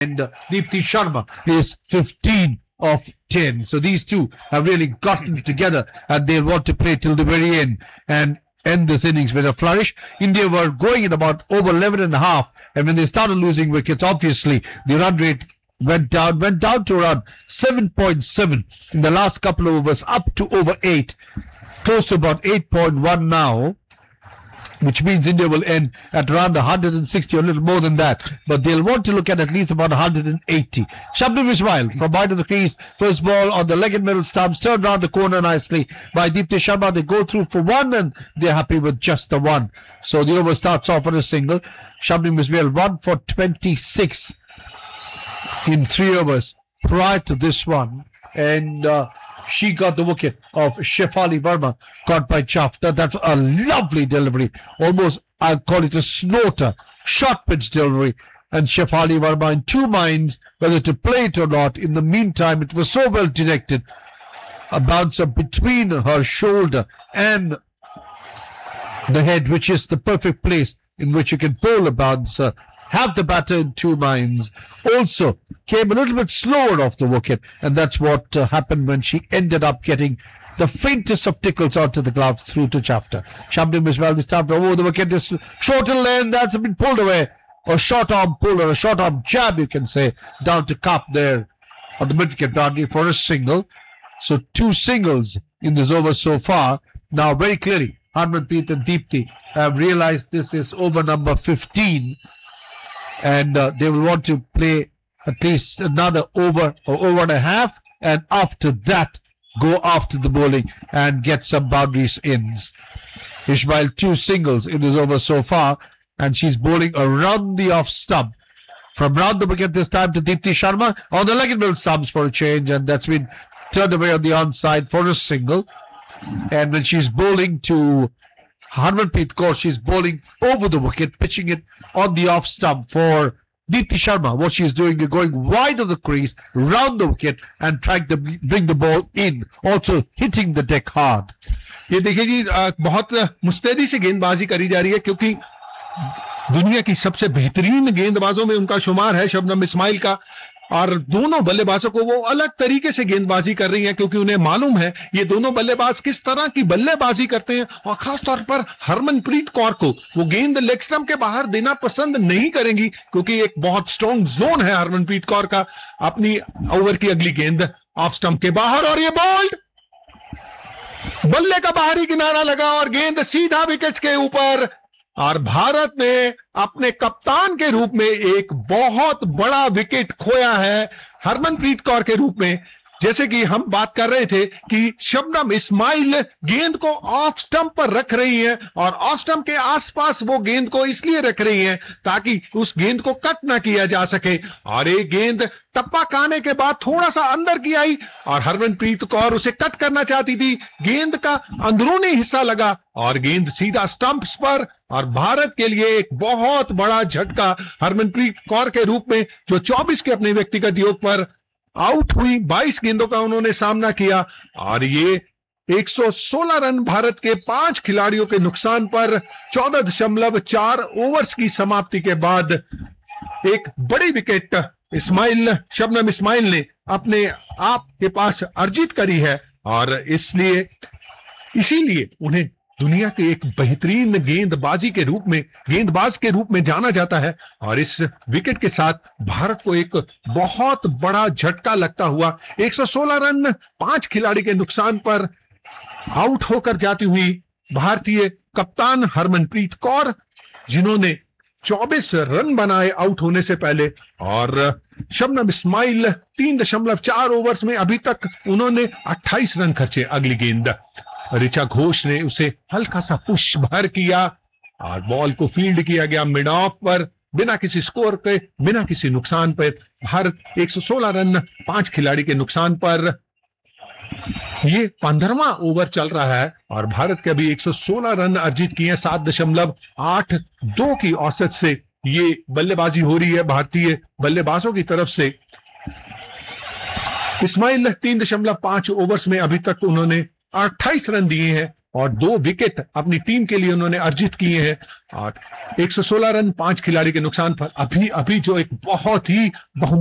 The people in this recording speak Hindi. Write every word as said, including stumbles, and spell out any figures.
and uh, Deepti Sharma is fifteen of ten. So these two have really gotten together and they want to play till the very end and end this innings with a flourish. India were going at about over eleven and a half, and when they started losing wickets, obviously the run rate went down, went down to around seven point seven in the last couple of overs, up to over eight, close to about eight point one now, which means India will end at around one hundred sixty or a little more than that. But they'll want to look at at least about one hundred eighty. Shabnam Ismail from wide of the crease. First ball on the leg and middle stumps. Turned around the corner nicely by Deepti Sharma. They go through for one and they're happy with just the one. So the over starts off on a single. Shabnam Ismail one for twenty-six in three overs prior to this one. And uh, she got the wicket of Shefali Verma, caught by Chaff. That, that's a lovely delivery. Almost, I'll call it a snorter. Short pitch delivery. And Shefali Verma in two minds whether to play it or not. In the meantime, it was so well directed. A bouncer between her shoulder and the head, which is the perfect place in which you can bowl a bouncer. Have the batter in two minds. Also came a little bit slower off the wicket, and that's what uh, happened when she ended up getting the faintest of tickles onto the gloves through to Chafter. Shabnam Ismail this time over the wicket, this shorter lane that's been pulled away. A short arm pull or a short arm jab, you can say, down to Cup there on the mid-wicket boundary for a single. So two singles in this over so far. Now very clearly, Harmanpreet and Deepti have realized this is over number fifteen. And uh, they will want to play at least another over or over and a half. And after that, go after the bowling and get some boundaries in. Ismail, two singles in this over so far. And she's bowling around the off stump. From round the wicket this time to Deepti Sharma on the leg and middle stumps for a change. And that's been turned away on the onside for a single. And when she's bowling to Harmanpreet Kaur, she's bowling over the wicket, pitching it on the off stump for Deepti Sharma. What she's doing is going wide of the crease, round the wicket, and trying to bring the ball in, also hitting the deck hard. ये देखिए जी, बहुत मुस्तैदी से गेंदबाजी करी जा रही है, क्योंकि दुनिया की सबसे बेहतरीन गेंदबाजों में उनका शुमार है शबनम इस्माइल का, और दोनों बल्लेबाजों को वो अलग तरीके से गेंदबाजी कर रही हैं, क्योंकि उन्हें मालूम है ये दोनों बल्लेबाज किस तरह की बल्लेबाजी करते हैं। और खास तौर पर हरमनप्रीत कौर को वो गेंद लेग स्टंप के बाहर देना पसंद नहीं करेंगी, क्योंकि एक बहुत स्ट्रॉन्ग जोन है हरमनप्रीत कौर का। अपनी ओवर की अगली गेंद ऑफ स्टंप के बाहर, और ये बोल्ड, बल्ले का बाहरी किनारा लगा और गेंद सीधा विकेट्स के ऊपर। और भारत ने अपने कप्तान के रूप में एक बहुत बड़ा विकेट खोया है हरमनप्रीत कौर के रूप में। जैसे कि हम बात कर रहे थे कि शबनम इस्माइल गेंद को ऑफ स्टंप पर रख रही हैं, और ऑफ स्टंप के आसपास वो गेंद को इसलिए रख रही हैं ताकि उस गेंद को कट ना किया जा सके। और एक गेंद टप्पा खाने के बाद थोड़ा सा अंदर की आई और हरमनप्रीत कौर उसे कट करना चाहती थी, गेंद का अंदरूनी हिस्सा लगा और गेंद सीधा स्टंप्स पर। और भारत के लिए एक बहुत बड़ा झटका हरमनप्रीत कौर के रूप में, जो चौबीस के अपने व्यक्तिगत योग पर आउट हुई। बाईस गेंदों का उन्होंने सामना किया, और ये एक सौ सोलह रन भारत के पांच खिलाड़ियों के नुकसान पर चौदह दशमलव चार ओवर्स की समाप्ति के बाद एक बड़ी विकेट इस्माइल शबनम इस्माइल ने अपने आप के पास अर्जित करी है, और इसलिए इसीलिए उन्हें दुनिया के एक बेहतरीन गेंदबाजी के रूप में गेंदबाज के रूप में जाना जाता है। और इस विकेट के साथ भारत को एक बहुत बड़ा झटका लगता हुआ एक सौ सोलह रन पांच खिलाड़ी के नुकसान पर आउट होकर जाती हुई भारतीय कप्तान हरमनप्रीत कौर, जिन्होंने चौबीस रन बनाए आउट होने से पहले। और शबनम इस्माइल तीन दशमलव चार ओवर्स में अभी तक उन्होंने अट्ठाईस रन खर्चे। अगली गेंद ऋचा घोष ने उसे हल्का सा पुश भर किया और बॉल को फील्ड किया गया मिड ऑफ पर, बिना किसी स्कोर के, बिना किसी नुकसान पर। भारत एक सौ सोलह रन पांच खिलाड़ी के नुकसान पर। ये पंद्रहवां ओवर चल रहा है और भारत के अभी एक सौ सोलह रन अर्जित किए हैं। सात दशमलव आठ दो की औसत से ये बल्लेबाजी हो रही है भारतीय बल्लेबाजों की तरफ से। इस्माइल तीन दशमलव पांच ओवर्स में अभी तक उन्होंने अट्ठाईस रन दिए हैं और दो विकेट अपनी टीम के लिए उन्होंने अर्जित किए हैं और एक सौ सोलह रन पांच खिलाड़ी के नुकसान पर अभी अभी जो एक बहुत ही बहु